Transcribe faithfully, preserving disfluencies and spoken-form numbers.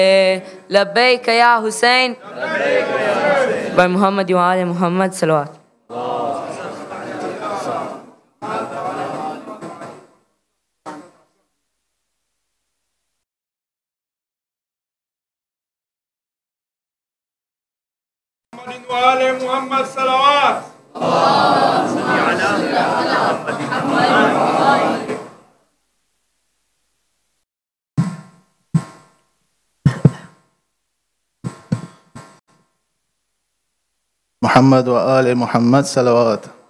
لبيك يا حسين. By Muhammad wa ali Muhammad salawat. محمد وآل محمد صلوات. محمد وآل محمد صلوات.